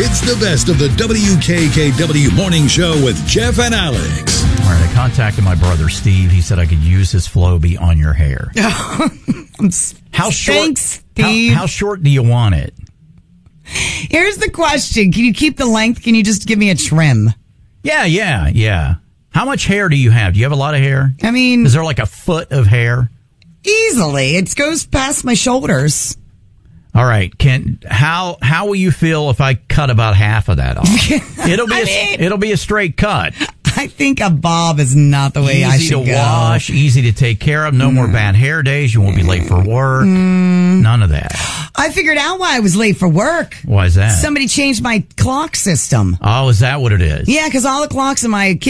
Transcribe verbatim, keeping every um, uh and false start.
It's the best of the W K K W Morning Show with Jeff and Alex. All right, I contacted my brother, Steve. He said I could use his Flowbee on your hair. How short? Thanks, Steve. How, how short do you want it? Here's the question. Can you keep the length? Can you just give me a trim? Yeah, yeah, yeah. How much hair do you have? Do you have a lot of hair? I mean... Is there like a foot of hair? Easily. It goes past my shoulders. All right. Can how how will you feel if I cut about half of that off? It'll be I a, mean, it'll be a straight cut. I think a bob is not the way easy I should to go. wash, easy to take care of. No mm. more bad hair days. You won't be late for work. Mm. None of that. I figured out why I was late for work. Why is that? Somebody changed my clock system. Oh, is that what it is? Yeah, because all the clocks in my kitchen